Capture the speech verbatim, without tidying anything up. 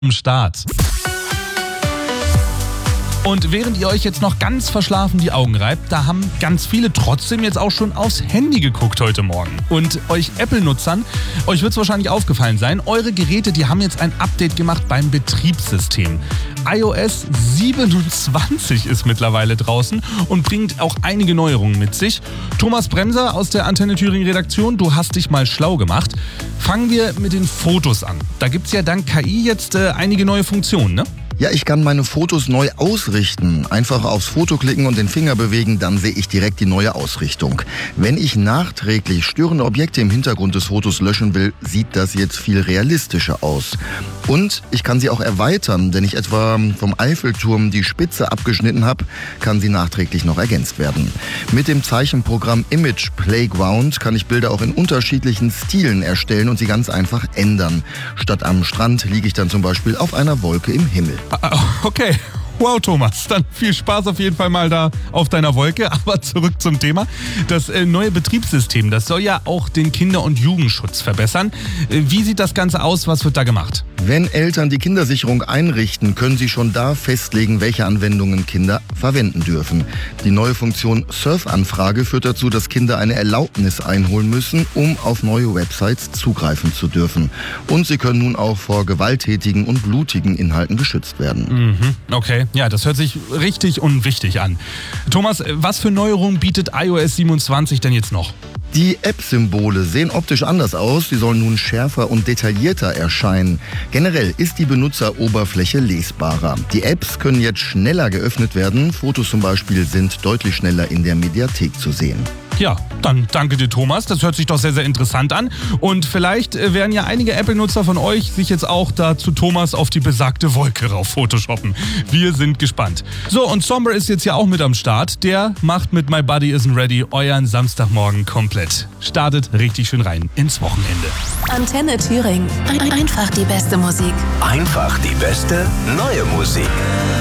Am Start. Und während ihr euch jetzt noch ganz verschlafen die Augen reibt, da haben ganz viele trotzdem jetzt auch schon aufs Handy geguckt heute Morgen. Und euch Apple-Nutzern, euch wird es wahrscheinlich aufgefallen sein, eure Geräte, die haben jetzt ein Update gemacht beim Betriebssystem. i O S siebenundzwanzig ist mittlerweile draußen und bringt auch einige Neuerungen mit sich. Thomas Bremser aus der Antenne Thüringen Redaktion, du hast dich mal schlau gemacht. Fangen wir mit den Fotos an. Da gibt es ja dank K I jetzt äh, einige neue Funktionen, ne? Ja, ich kann meine Fotos neu ausrichten. Einfach aufs Foto klicken und den Finger bewegen, dann sehe ich direkt die neue Ausrichtung. Wenn ich nachträglich störende Objekte im Hintergrund des Fotos löschen will, sieht das jetzt viel realistischer aus. Und ich kann sie auch erweitern. Wenn ich etwa vom Eiffelturm die Spitze abgeschnitten habe, kann sie nachträglich noch ergänzt werden. Mit dem Zeichenprogramm Image Playground kann ich Bilder auch in unterschiedlichen Stilen erstellen und sie ganz einfach ändern. Statt am Strand liege ich dann zum Beispiel auf einer Wolke im Himmel. Okay. Wow, Thomas, dann viel Spaß auf jeden Fall mal da auf deiner Wolke. Aber zurück zum Thema. Das äh, neue Betriebssystem, das soll ja auch den Kinder- und Jugendschutz verbessern. Äh, wie sieht das Ganze aus? Was wird da gemacht? Wenn Eltern die Kindersicherung einrichten, können sie schon da festlegen, welche Anwendungen Kinder verwenden dürfen. Die neue Funktion Surfanfrage führt dazu, dass Kinder eine Erlaubnis einholen müssen, um auf neue Websites zugreifen zu dürfen. Und sie können nun auch vor gewalttätigen und blutigen Inhalten geschützt werden. Mhm, okay. Ja, das hört sich richtig und wichtig an. Thomas, was für Neuerungen bietet i O S siebenundzwanzig denn jetzt noch? Die App-Symbole sehen optisch anders aus, sie sollen nun schärfer und detaillierter erscheinen. Generell ist die Benutzeroberfläche lesbarer. Die Apps können jetzt schneller geöffnet werden, Fotos zum Beispiel sind deutlich schneller in der Mediathek zu sehen. Ja, dann danke dir, Thomas. Das hört sich doch sehr, sehr interessant an. Und vielleicht äh, werden ja einige Apple-Nutzer von euch sich jetzt auch da zu Thomas auf die besagte Wolke rauf photoshoppen. Wir sind gespannt. So, und Somber ist jetzt ja auch mit am Start. Der macht mit My Body Isn't Ready euren Samstagmorgen komplett. Startet richtig schön rein ins Wochenende. Antenne Thüringen. Einfach die beste Musik. Einfach die beste neue Musik.